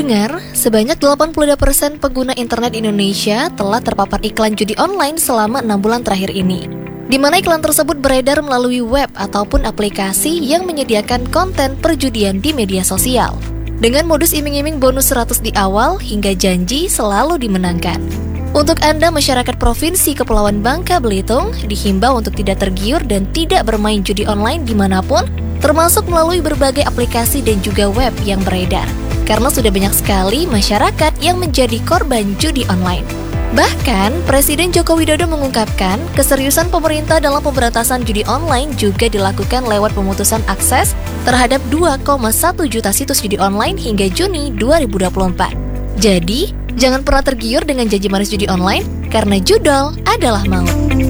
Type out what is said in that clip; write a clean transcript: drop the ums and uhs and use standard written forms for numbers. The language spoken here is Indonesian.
Pendengar, sebanyak 82% pengguna internet Indonesia telah terpapar iklan judi online selama 6 bulan terakhir ini, di mana iklan tersebut beredar melalui web ataupun aplikasi yang menyediakan konten perjudian di media sosial. Dengan modus iming-iming bonus 100 di awal hingga janji selalu dimenangkan. Untuk Anda masyarakat Provinsi Kepulauan Bangka Belitung, dihimbau untuk tidak tergiur dan tidak bermain judi online dimanapun, termasuk melalui berbagai aplikasi dan juga web yang beredar. Karena sudah banyak sekali masyarakat yang menjadi korban judi online. Bahkan, Presiden Joko Widodo mengungkapkan keseriusan pemerintah dalam pemberantasan judi online juga dilakukan lewat pemutusan akses terhadap 2,1 juta situs judi online hingga Juni 2024. Jadi, jangan pernah tergiur dengan janji manis judi online, karena judol adalah maut.